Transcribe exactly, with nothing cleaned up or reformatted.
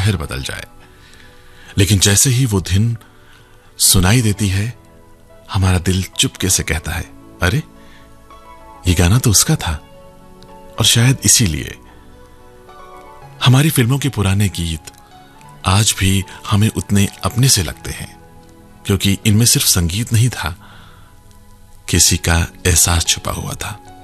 लहर बदल जाए, लेकिन जैसे ही वो धुन सुनाई देती है, हमारा दिल चुपके से कहता है, अरे ये गाना तो उसका था। और शायद इसीलिए हमारी फिल्मों के पुराने गीत आज भी हमें उतने अपने से लगते हैं, क्योंकि इनमें सिर्फ संगीत नहीं था, किसी का एहसास छुपा हुआ था।